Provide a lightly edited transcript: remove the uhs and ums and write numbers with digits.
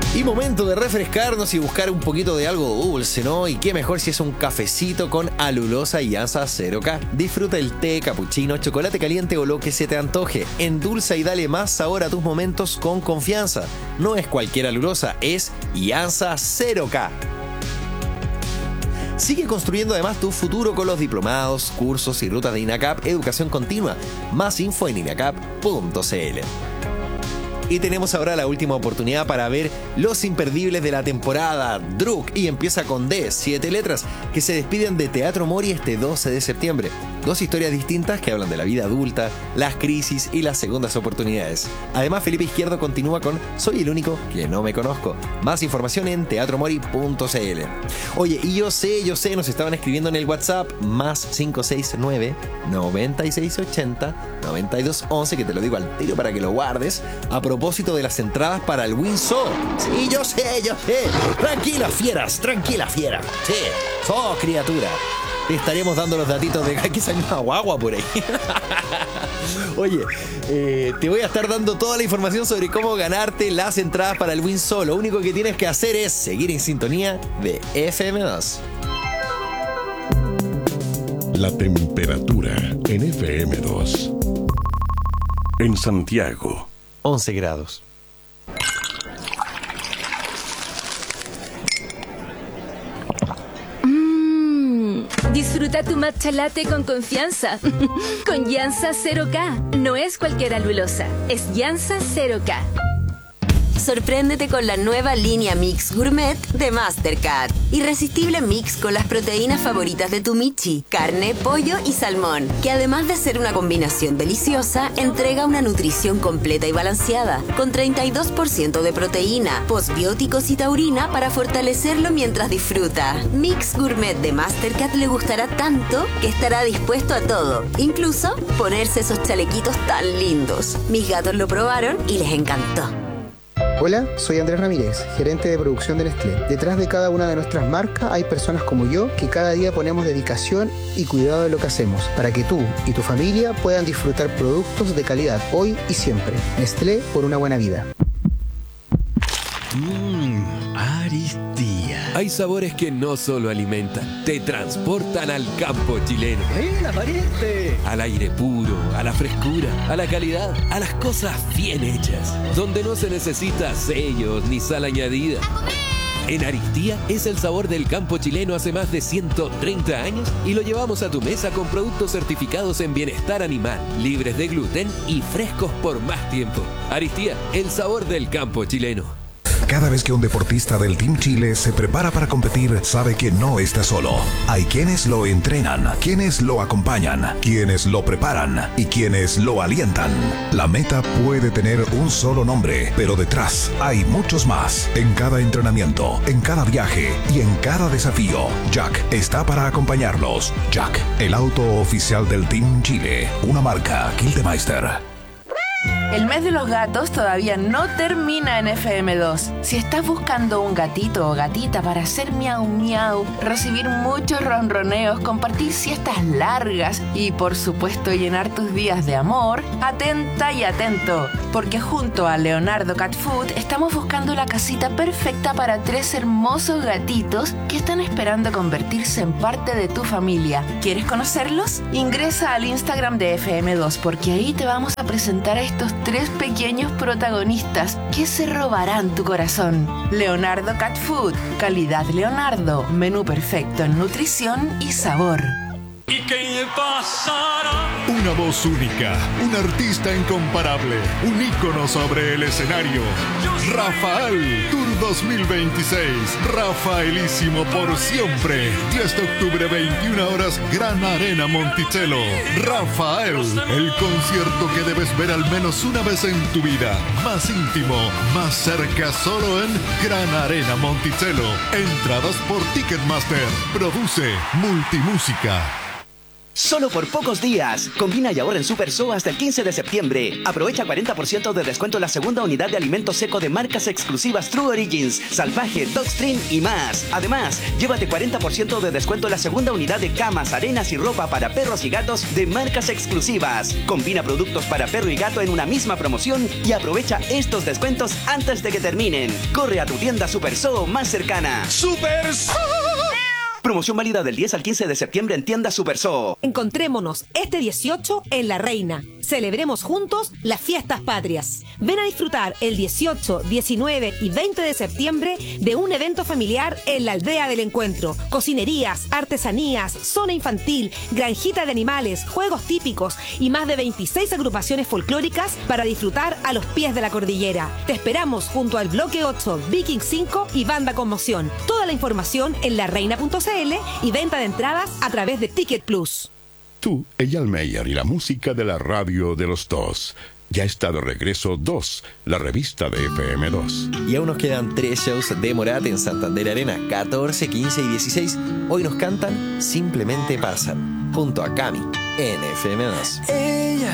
Y momento de refrescarnos y buscar un poquito de algo dulce, ¿no? Y qué mejor si es un cafecito con alulosa y ANSA 0K. Disfruta el té, capuchino, chocolate caliente o lo que se te antoje. Endulza y dale más sabor a tus momentos con confianza. No es cualquier alulosa, es ANSA 0K. Sigue construyendo además tu futuro con los diplomados, cursos y rutas de INACAP Educación Continua. Más info en inacap.cl. Y tenemos ahora la última oportunidad para ver los imperdibles de la temporada. Druk, y empieza con D, 7 letras, que se despiden de Teatro Mori este 12 de septiembre. Dos historias distintas que hablan de la vida adulta, las crisis y las segundas oportunidades. Además, Felipe Izquierdo continúa con Soy el único que no me conozco. Más información en teatromori.cl. Oye, y yo sé, nos estaban escribiendo en el WhatsApp, más 569-9680-9211, que te lo digo al tiro para que lo guardes, a propósito de las entradas para el Winso. Sí, yo sé. Tranquila, fiera. Sí, criatura. Te estaremos dando los datitos de que salió una guagua por ahí. Oye, te voy a estar dando toda la información sobre cómo ganarte las entradas para el Winso. Lo único que tienes que hacer es seguir en sintonía de FM2. La temperatura en FM2. En Santiago, 11 grados. Disfruta tu matcha latte con confianza. Con ANSA 0K. No es cualquier alulosa, es ANSA 0K. Sorpréndete con la nueva línea Mix Gourmet de Mastercard. Irresistible mix con las proteínas favoritas de tu Michi, carne, pollo y salmón, que además de ser una combinación deliciosa, entrega una nutrición completa y balanceada, con 32% de proteína, postbióticos y taurina para fortalecerlo mientras disfruta. Mix Gourmet de Mastercard le gustará tanto que estará dispuesto a todo, incluso ponerse esos chalequitos tan lindos. Mis gatos lo probaron y les encantó. Hola, soy Andrés Ramírez, gerente de producción de Nestlé. Detrás de cada una de nuestras marcas hay personas como yo que cada día ponemos dedicación y cuidado en lo que hacemos para que tú y tu familia puedan disfrutar productos de calidad hoy y siempre. Nestlé, por una buena vida. Aristía. Hay sabores que no solo alimentan, te transportan al campo chileno. ¡La pariente! Al aire puro, a la frescura, a la calidad, a las cosas bien hechas, donde no se necesita sellos ni sal añadida. En Aristía es el sabor del campo chileno hace más de 130 años y lo llevamos a tu mesa con productos certificados en bienestar animal, libres de gluten y frescos por más tiempo. Aristía, el sabor del campo chileno. Cada vez que un deportista del Team Chile se prepara para competir, sabe que no está solo. Hay quienes lo entrenan, quienes lo acompañan, quienes lo preparan y quienes lo alientan. La meta puede tener un solo nombre, pero detrás hay muchos más. En cada entrenamiento, en cada viaje y en cada desafío, Jack está para acompañarlos. Jack, el auto oficial del Team Chile, una marca Gildemeister. El mes de los gatos todavía no termina en FM2. Si estás buscando un gatito o gatita para hacer miau miau, recibir muchos ronroneos, compartir siestas largas y por supuesto llenar tus días de amor, atenta y atento, porque junto a Leonardo Cat Food estamos buscando la casita perfecta para 3 hermosos gatitos que están esperando convertirse en parte de tu familia. ¿Quieres conocerlos? Ingresa al Instagram de FM2 porque ahí te vamos a presentar a estos 3 pequeños protagonistas que se robarán tu corazón. Leonardo Cat Food, calidad Leonardo, menú perfecto en nutrición y sabor. ¿Y qué pasará? Una voz única, un artista incomparable, un ícono sobre el escenario. Rafael, Tour 2026. Rafaelísimo por siempre. 10 de octubre, 21 horas, Gran Arena Monticello. Rafael, el concierto que debes ver al menos una vez en tu vida. Más íntimo, más cerca, solo en Gran Arena Monticello. Entradas por Ticketmaster. Produce Multimúsica. Solo por pocos días. Combina y ahorra en Super So hasta el 15 de septiembre. Aprovecha 40% de descuento en la segunda unidad de alimento seco de marcas exclusivas True Origins, Salvaje, Dogstream y más. Además, llévate 40% de descuento en la segunda unidad de camas, arenas y ropa para perros y gatos de marcas exclusivas. Combina productos para perro y gato en una misma promoción y aprovecha estos descuentos antes de que terminen. Corre a tu tienda Super So más cercana. ¡Super So! Promoción válida del 10 al 15 de septiembre en tienda Super So. Encontrémonos este 18 en La Reina. Celebremos juntos las fiestas patrias. Ven a disfrutar el 18, 19 y 20 de septiembre de un evento familiar en la Aldea del Encuentro. Cocinerías, artesanías, zona infantil, granjita de animales, juegos típicos y más de 26 agrupaciones folclóricas para disfrutar a los pies de la cordillera. Te esperamos junto al Bloque 8, Viking 5 y Banda Conmoción. Toda la información en lareina.cl y venta de entradas a través de Ticket Plus. Tú, Eyal Meyer y la música de la radio de los dos. Ya está de regreso 2, la revista de FM2. Y aún nos quedan 3 shows de Morat en Santander Arena, 14, 15 y 16. Hoy nos cantan Simplemente Pasan, junto a Cami, en FM2.